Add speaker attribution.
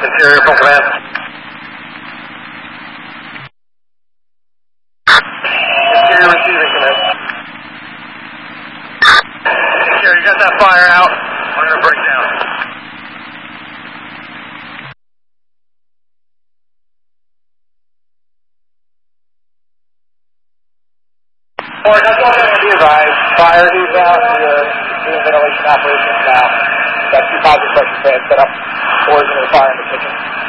Speaker 1: interior from command. Interior receiving command. Interior, you got that fire out. We're going to break down. Alright, that's all I'm going to be advised. Fire is out. We're doing ventilation operations now. Got 2 positive pressure fans set up. Origin of the fire in the kitchen.